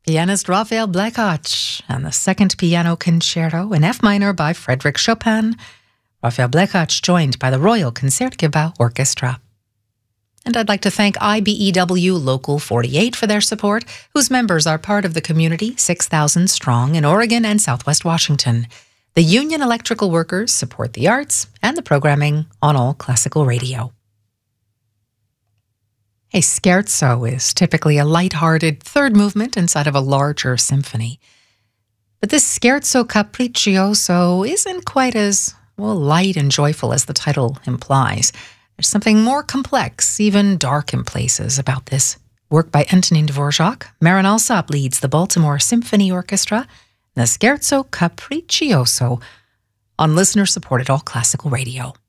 Pianist Raphael Blechach and the Second Piano Concerto in F minor by Frédéric Chopin. Raphael Blechach joined by the Royal Concertgebouw Orchestra. And I'd like to thank IBEW Local 48 for their support, whose members are part of the community, 6,000 strong in Oregon and Southwest Washington. The Union Electrical Workers support the arts and the programming on all classical radio. A scherzo is typically a light-hearted third movement inside of a larger symphony. But this scherzo capriccioso isn't quite as, light and joyful as the title implies. There's something more complex, even dark in places, about this work by Antonin Dvorak. Marin Alsop leads the Baltimore Symphony Orchestra, the Scherzo Capriccioso, on listener-supported all classical radio.